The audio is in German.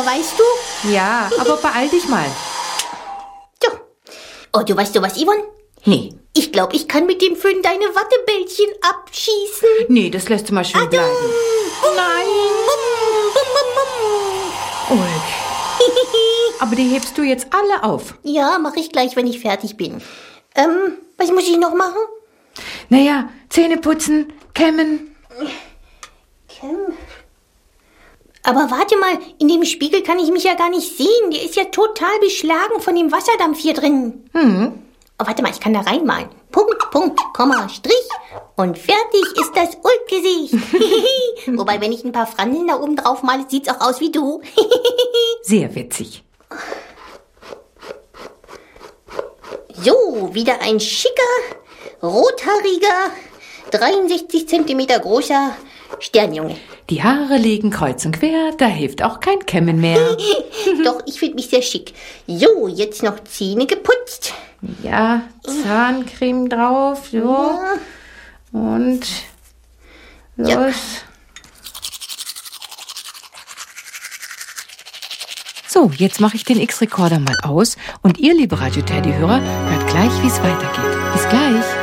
Weißt du? Ja, aber beeil dich mal. So. Oh, du weißt was, Yvonne? Nee. Ich glaube, ich kann mit dem Föhn deine Wattebällchen abschießen. Nee, das lässt du mal schön bleiben. Nein. Ulk. Aber die hebst du jetzt alle auf. Ja, mache ich gleich, wenn ich fertig bin. Was muss ich noch machen? Naja, Zähne putzen, kämmen. Aber warte mal, in dem Spiegel kann ich mich ja gar nicht sehen. Der ist ja total beschlagen von dem Wasserdampf hier drin. Oh, warte mal, ich kann da reinmalen. Punkt, Punkt, Komma, Strich. Und fertig ist das Ulk-Gesicht. Wobei, wenn ich ein paar Fransen da oben drauf male, sieht's auch aus wie du. Sehr witzig. So, wieder ein schicker, rothaariger, 63 Zentimeter großer Sternjunge. Die Haare liegen kreuz und quer, da hilft auch kein Kämmen mehr. Doch, ich finde mich sehr schick. So, jetzt noch Zähne geputzt. Ja, Zahncreme drauf, so. Ja. Und los. Ja. So, jetzt mache ich den X-Rekorder mal aus und ihr, liebe Radio-Teddy-Hörer, hört gleich, wie es weitergeht. Bis gleich.